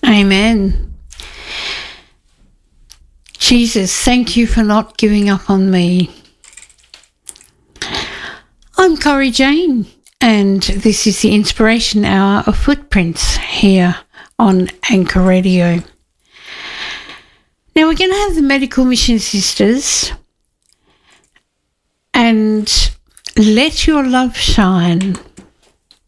Amen. Jesus, thank you for not giving up on me. I'm Corrie Jane, and this is the Inspiration Hour of Footprints here on Anchor Radio. Now we're going to have the Medical Mission Sisters and Let Your Love Shine.